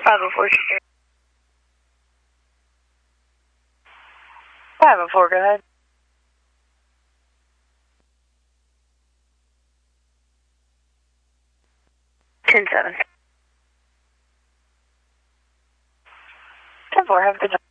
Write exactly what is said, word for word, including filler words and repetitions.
five oh four. five oh four, go ahead. ten seven. ten four, have a good job.